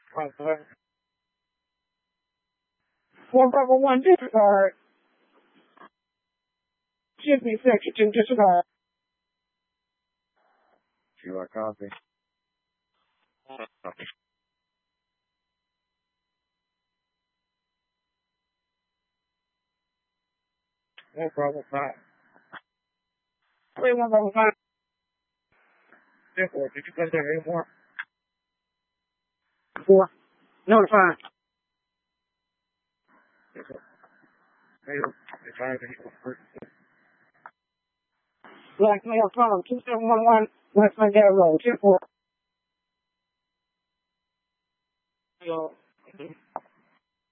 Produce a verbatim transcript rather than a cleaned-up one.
Four Bravo One disregard. Jimmy Secretary disregard. Do you like coffee? Four Bravo Five. Three One Bravo Five. Therefore, did you come there anymore? Four. Notify. Blackmail phone two seven one one West Mandela Road. Ten four. Hello.